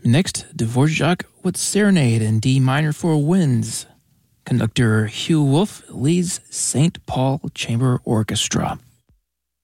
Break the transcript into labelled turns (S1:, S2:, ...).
S1: Next, Dvorak with Serenade in D minor for winds. Conductor Hugh Wolf leads St. Paul Chamber Orchestra.